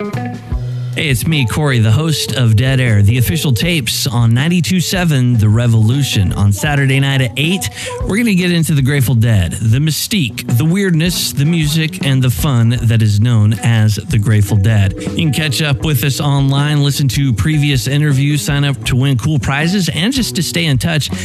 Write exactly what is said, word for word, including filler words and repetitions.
Hey, it's me, Corey, the host of Dead Air, the official tapes on ninety-two point seven The Revolution. On Saturday night at eight, we're going to get into the Grateful Dead, the mystique, the weirdness, the music, and the fun that is known as the Grateful Dead. You can catch up with us online, listen to previous interviews, sign up to win cool prizes, and just to stay in touch.